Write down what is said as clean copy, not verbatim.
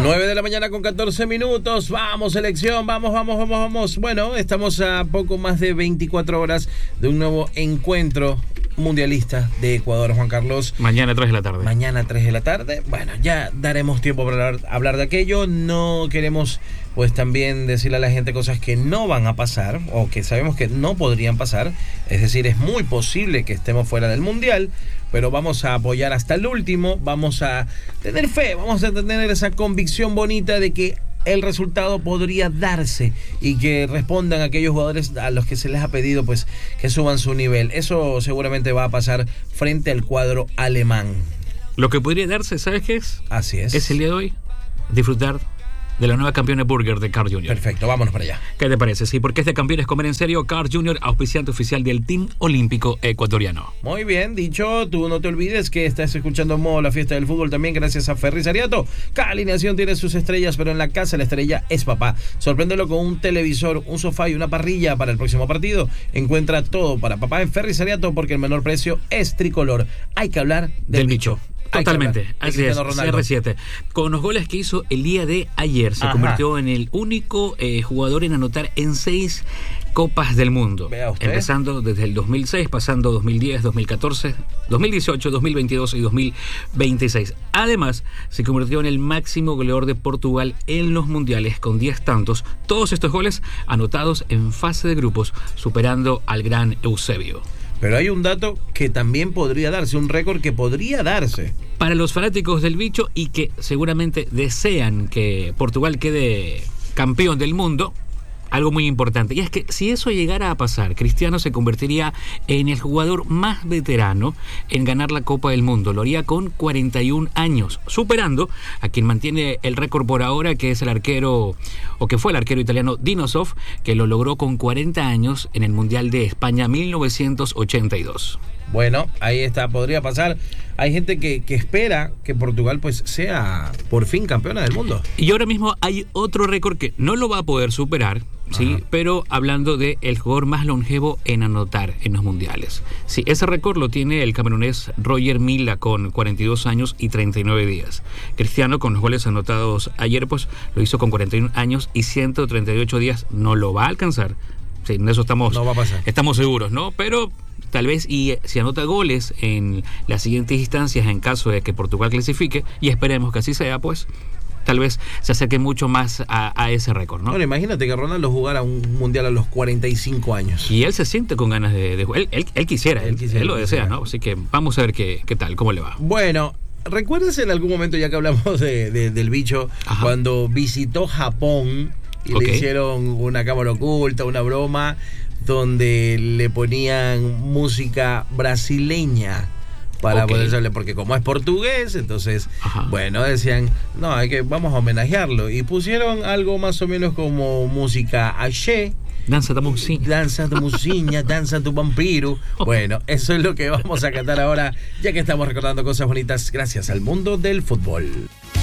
9 de la mañana con 14 minutos. Vamos, selección, vamos. Bueno, estamos a poco más de 24 horas de un nuevo encuentro mundialista de Ecuador, Juan Carlos. Mañana 3 de la tarde. Mañana 3 de la tarde. Bueno, ya daremos tiempo para hablar de aquello. No queremos, pues, también decirle a la gente cosas que no van a pasar o que sabemos que no podrían pasar. Es decir, es muy posible que estemos fuera del mundial, pero vamos a apoyar hasta el último. Vamos a tener fe, vamos a tener esa convicción bonita de que el resultado podría darse y que respondan aquellos jugadores a los que se les ha pedido, pues, que suban su nivel. Eso seguramente va a pasar frente al cuadro alemán. Lo que podría darse, ¿sabes qué es? Así es. Es el día de hoy disfrutar de la nueva campeona Burger de Carl Jr. Perfecto, vámonos para allá. ¿Qué te parece? Sí, porque este campeón es comer en serio. Carl Jr., auspiciante oficial del Team Olímpico Ecuatoriano. Muy bien, dicho, tú no te olvides que estás escuchando Modo La Fiesta del Fútbol también gracias a Ferris Ariato. Cada alineación tiene sus estrellas, pero en la casa la estrella es papá. Sorpréndelo con un televisor, un sofá y una parrilla para el próximo partido. Encuentra todo para papá en Ferris Ariato porque el menor precio es tricolor. Hay que hablar del bicho. Totalmente, así es, CR7. Con los goles que hizo el día de ayer, se convirtió en el único jugador en anotar en 6 Copas del Mundo. Vea usted. Empezando desde el 2006, pasando 2010, 2014, 2018, 2022 y 2026. Además, se convirtió en el máximo goleador de Portugal en los mundiales con 10 tantos. Todos estos goles anotados en fase de grupos, superando al gran Eusebio. Pero hay un dato que también podría darse, un récord que podría darse. Para los fanáticos del bicho y que seguramente desean que Portugal quede campeón del mundo, algo muy importante, y es que si eso llegara a pasar, Cristiano se convertiría en el jugador más veterano en ganar la Copa del Mundo. Lo haría con 41 años, superando a quien mantiene el récord por ahora, que es el arquero, o que fue el arquero italiano Dinossov, que lo logró con 40 años en el Mundial de España 1982. Bueno, ahí está, podría pasar. Hay gente que espera que Portugal, pues, sea por fin campeona del mundo. Y ahora mismo hay otro récord que no lo va a poder superar, sí, pero hablando de el jugador más longevo en anotar en los mundiales. Sí, ese récord lo tiene el camerunés Roger Milla con 42 años y 39 días. Cristiano, con los goles anotados ayer, pues lo hizo con 41 años y 138 días. No lo va a alcanzar. Sí, en eso estamos, no va a pasar. Estamos seguros, ¿no? Pero tal vez, y si anota goles en las siguientes instancias en caso de que Portugal clasifique, y esperemos que así sea, pues tal vez se acerque mucho más a ese récord, ¿no? Bueno, imagínate que Ronaldo jugara un mundial a los 45 años. Y él se siente con ganas de jugar. Él quisiera, él lo desea, ¿no? Así que vamos a ver qué tal, cómo le va. Bueno, ¿recuerdas en algún momento, ya que hablamos del bicho, cuando visitó Japón y le hicieron una cámara oculta, una broma, donde le ponían música brasileña para poder saber, porque como es portugués, entonces, bueno, decían, no, vamos a homenajearlo, y pusieron algo más o menos como música axé, danza da musiña, danza tu vampiro. Bueno, eso es lo que vamos a cantar ahora, ya que estamos recordando cosas bonitas gracias al mundo del fútbol.